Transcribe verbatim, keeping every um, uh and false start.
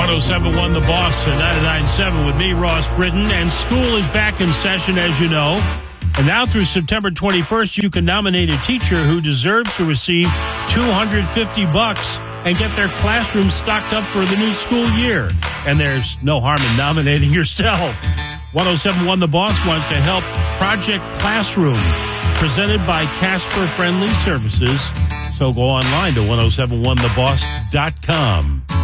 one oh seven point one The Boss and ninety-nine point seven with me, Ross Britton. And school is back in session, as you know. And now through September twenty-first, you can nominate a teacher who deserves to receive two hundred fifty bucks and get their classroom stocked up for the new school year. And there's no harm in nominating yourself. one oh seven point one The Boss wants to help Project Classroom, presented by Casper Friendly Services. So go online to ten seventy-one the boss dot com.